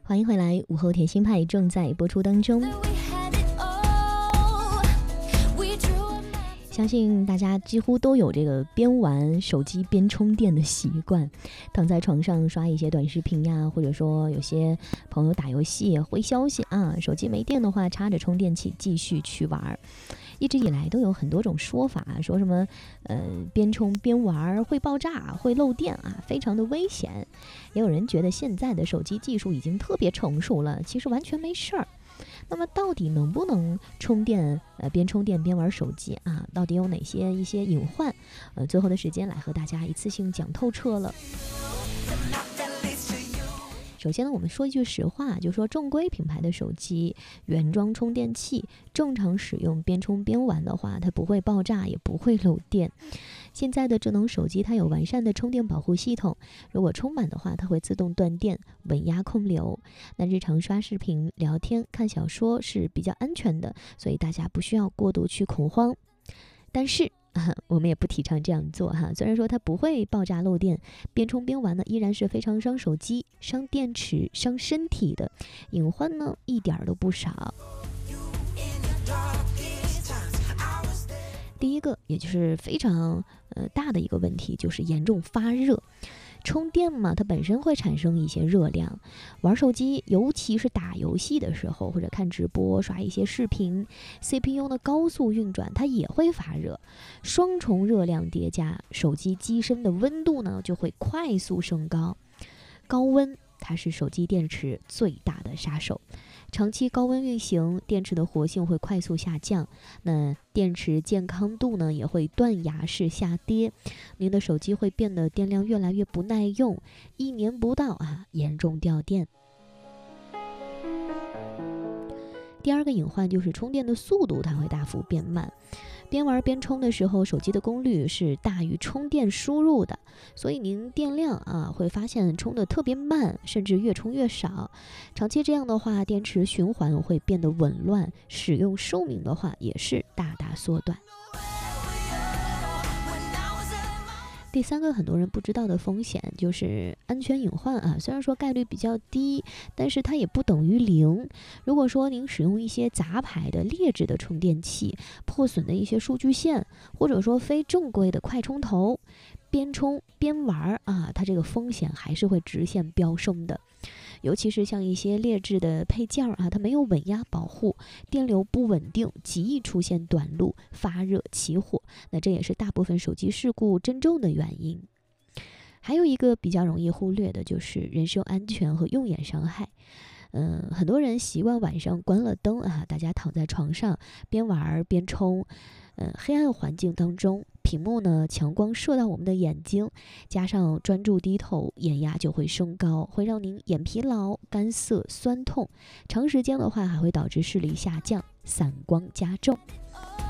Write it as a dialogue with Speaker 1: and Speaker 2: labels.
Speaker 1: 欢迎回来，午后甜心派正在播出当中。相信大家几乎都有这个边玩手机边充电的习惯，躺在床上刷一些短视频呀，或者说有些朋友打游戏回消息啊，手机没电的话插着充电器继续去玩。一直以来都有很多种说法，说什么边充边玩会爆炸会漏电啊，非常的危险。也有人觉得现在的手机技术已经特别成熟了，其实完全没事儿。那么到底能不能充电边充电边玩手机啊？到底有哪些一些隐患？最后的时间来和大家一次性讲透彻了。首先呢，我们说一句实话，就说正规品牌的手机原装充电器正常使用边充边玩的话，它不会爆炸也不会漏电。现在的智能手机它有完善的充电保护系统，如果充满的话它会自动断电稳压控流。那日常刷视频聊天看小说是比较安全的，所以大家不需要过度去恐慌。但是我们也不提倡这样做哈，虽然说它不会爆炸漏电，边充边玩呢依然是非常伤手机伤电池伤身体的，隐患呢一点都不少。第一个也就是非常大的一个问题，就是严重发热。充电嘛，它本身会产生一些热量，玩手机尤其是打游戏的时候，或者看直播刷一些视频， CPU 的高速运转它也会发热，双重热量叠加，手机机身的温度呢就会快速升高。高温它是手机电池最大的杀手，长期高温运行，电池的活性会快速下降，那电池健康度呢也会断崖式下跌，您的手机会变得电量越来越不耐用，1年不到严重掉电。第二个隐患就是充电的速度它会大幅变慢，边玩边充的时候，手机的功率是大于充电输入的，所以您电量会发现充的特别慢，甚至越充越少。长期这样的话，电池循环会变得紊乱，使用寿命的话也是大大缩短。第三个很多人不知道的风险就是安全隐患虽然说概率比较低，但是它也不等于零。如果说您使用一些杂牌的劣质的充电器，破损的一些数据线，或者说非正规的快充头，边充边玩它这个风险还是会直线飙升的。尤其是像一些劣质的配件它没有稳压保护，电流不稳定，极易出现短路、发热、起火，那这也是大部分手机事故真正的原因。还有一个比较容易忽略的就是人身安全和用眼伤害。很多人习惯晚上关了灯大家躺在床上边玩边充，黑暗环境当中，屏幕呢强光射到我们的眼睛，加上专注低头，眼压就会升高，会让您眼疲劳、干涩、酸痛，长时间的话还会导致视力下降、散光加重。